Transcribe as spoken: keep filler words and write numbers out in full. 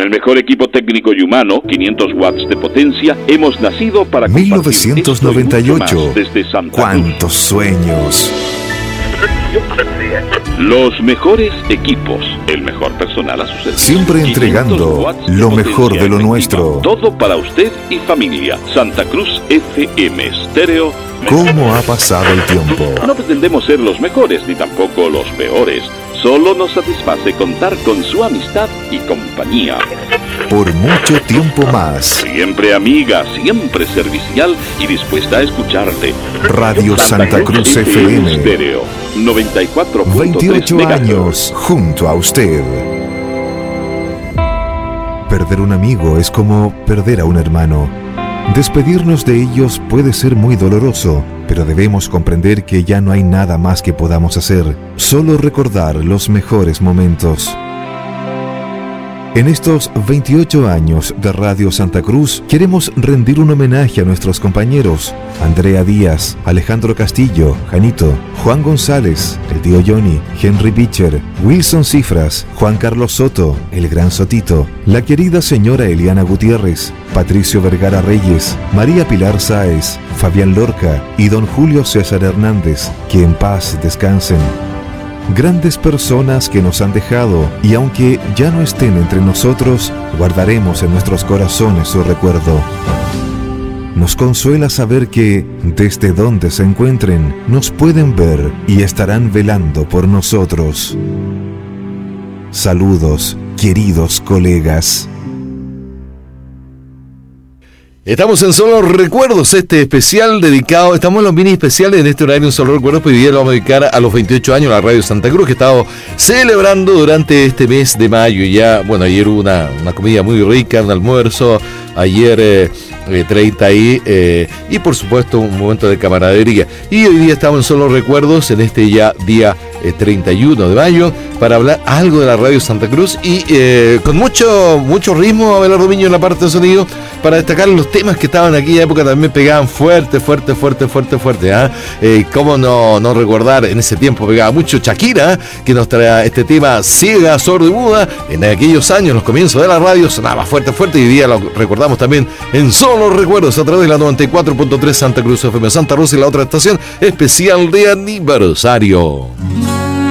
el mejor equipo técnico y humano, quinientos watts de potencia, hemos nacido para mil novecientos noventa y ocho. Desde Santa Cruz. ¡Cuántos sueños! Los mejores equipos, el mejor personal a su servicio. Siempre entregando lo mejor de lo nuestro. Todo para usted y familia. Santa Cruz F M Estéreo. ¿Cómo ha pasado el tiempo? No pretendemos ser los mejores ni tampoco los peores. Solo nos satisface contar con su amistad y compañía. Por mucho tiempo más. Siempre amiga, siempre servicial y dispuesta a escucharte. Radio Santa Cruz F M. Estéreo noventa y cuatro punto tres veintiocho años junto a usted. Perder un amigo es como perder a un hermano. Despedirnos de ellos puede ser muy doloroso, pero debemos comprender que ya no hay nada más que podamos hacer, solo recordar los mejores momentos. En estos veintiocho años de Radio Santa Cruz, queremos rendir un homenaje a nuestros compañeros: Andrea Díaz, Alejandro Castillo, Janito, Juan González, el tío Johnny, Henry Pitcher, Wilson Cifras, Juan Carlos Soto, el gran Sotito, la querida señora Eliana Gutiérrez, Patricio Vergara Reyes, María Pilar Sáez, Fabián Lorca y don Julio César Hernández, que en paz descansen. Grandes personas que nos han dejado, y aunque ya no estén entre nosotros, guardaremos en nuestros corazones su recuerdo. Nos consuela saber que, desde donde se encuentren, nos pueden ver y estarán velando por nosotros. Saludos, queridos colegas. Estamos en Solo Recuerdos, este especial dedicado, estamos en los mini especiales en este horario en Solo Recuerdos, pero hoy día lo vamos a dedicar a los veintiocho años de la Radio Santa Cruz, que estamos celebrando durante este mes de mayo. Y ya, bueno, ayer hubo una, una comida muy rica, un almuerzo, ayer eh, eh, treinta y, eh, y por supuesto un momento de camaradería. Y hoy día estamos en Solo Recuerdos, en este ya día eh, treinta y uno de mayo, para hablar algo de la Radio Santa Cruz y eh, con mucho mucho ritmo, Abelardo Miño en la parte de sonido, para destacar los temas que estaban en aquella época, también pegaban fuerte, fuerte, fuerte, fuerte, fuerte. ¿eh? Eh, ¿Cómo no, no recordar? En ese tiempo pegaba mucho Shakira, ¿eh? Que nos trae este tema Ciega, Sordo y Muda. En aquellos años, los comienzos de la radio, sonaba fuerte, fuerte, y hoy día lo recordamos también en Solo Recuerdos a través de la noventa y cuatro punto tres Santa Cruz F M Santa Rosa y la otra estación especial de aniversario.